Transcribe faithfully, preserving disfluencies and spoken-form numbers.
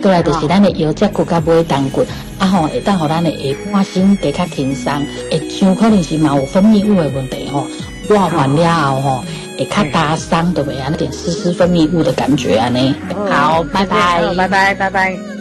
过来就是咱的腰脊骨甲尾当骨，啊吼，会当互咱的下半身加较轻松，会像可能是嘛有分泌物的问题吼，刮完了后吼，会较打伤，对不对啊？那点丝丝分泌物的感觉啊呢。好，拜拜， 拜拜，拜拜。